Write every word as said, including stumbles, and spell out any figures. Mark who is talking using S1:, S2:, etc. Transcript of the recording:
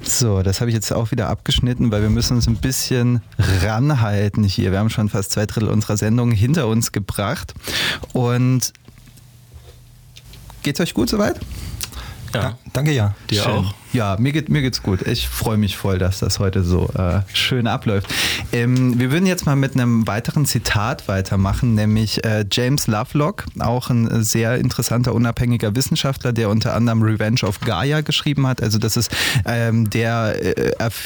S1: So, das habe ich jetzt auch wieder abgeschnitten, weil wir müssen uns ein bisschen ranhalten hier. Wir haben schon fast zwei Drittel unserer Sendung hinter uns gebracht. Und geht's euch gut soweit?
S2: Ja, da, danke ja.
S1: Dir Schön. Auch? Ja, mir, geht, mir geht's gut. Ich freue mich voll, dass das heute so äh, schön abläuft. Ähm, wir würden jetzt mal mit einem weiteren Zitat weitermachen, nämlich äh, James Lovelock, auch ein sehr interessanter, unabhängiger Wissenschaftler, der unter anderem Revenge of Gaia geschrieben hat. Also das ist ähm, der äh,